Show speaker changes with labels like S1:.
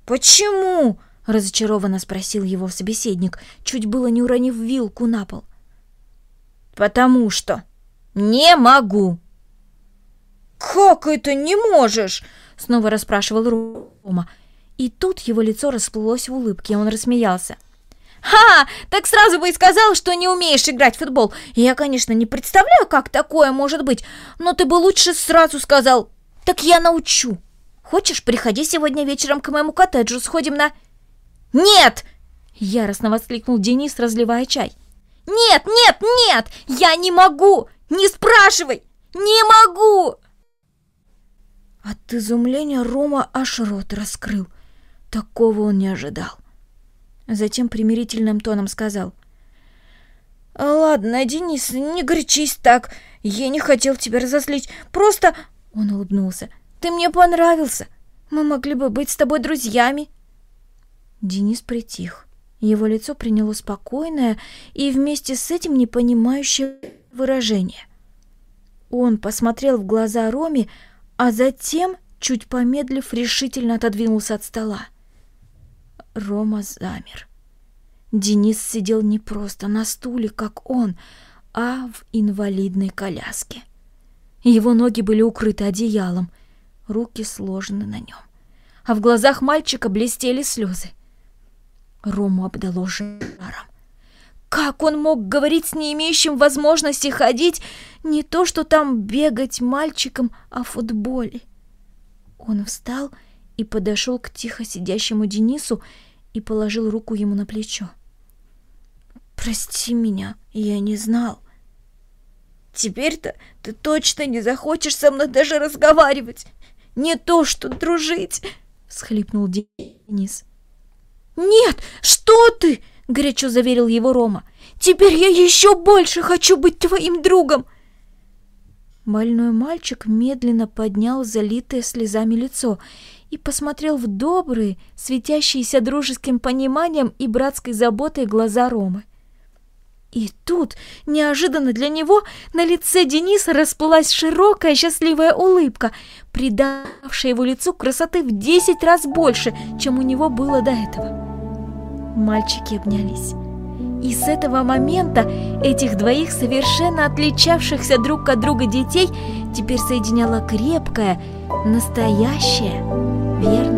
S1: «Почему?» — разочарованно спросил его собеседник, чуть было не уронив вилку на пол. «Потому что не могу». «Как это не можешь?» — снова расспрашивал Рома. И тут его лицо расплылось в улыбке, и он рассмеялся. «Ха! Так сразу бы и сказал, что не умеешь играть в футбол. Я, конечно, не представляю, как такое может быть, но ты бы лучше сразу сказал. Так я научу. Хочешь, приходи сегодня вечером к моему коттеджу, сходим на...» «Нет!» — яростно воскликнул Денис, разливая чай. «Нет, нет, нет! Я не могу! Не спрашивай! Не могу!» От изумления Рома аж рот раскрыл. Такого он не ожидал. Затем примирительным тоном сказал: «Ладно, Денис, не горячись так. Я не хотел тебя разозлить. Просто...» — он улыбнулся. «Ты мне понравился. Мы могли бы быть с тобой друзьями». Денис притих. Его лицо приняло спокойное и вместе с этим непонимающее выражение. Он посмотрел в глаза Роме, а затем, чуть помедлив, решительно отодвинулся от стола. Рома замер. Денис сидел не просто на стуле, как он, а в инвалидной коляске. Его ноги были укрыты одеялом, руки сложены на нем, а в глазах мальчика блестели слезы. Рому обдало жаром. Как он мог говорить с не имеющим возможности ходить, не то что там бегать мальчиком о футболе? Он встал и подошел к тихо сидящему Денису и положил руку ему на плечо. «Прости меня, я не знал. Теперь-то ты точно не захочешь со мной даже разговаривать, не то что дружить!» — всхлипнул Денис. «Нет, что ты!» — горячо заверил его Рома. «Теперь я еще больше хочу быть твоим другом!» Больной мальчик медленно поднял залитое слезами лицо и посмотрел в добрые, светящиеся дружеским пониманием и братской заботой глаза Ромы. И тут, неожиданно для него, на лице Дениса расплылась широкая счастливая улыбка, придавшая его лицу красоты в 10 раз больше, чем у него было до этого. Мальчики обнялись. И с этого момента этих двоих совершенно отличавшихся друг от друга детей теперь соединяла крепкая, настоящая, верная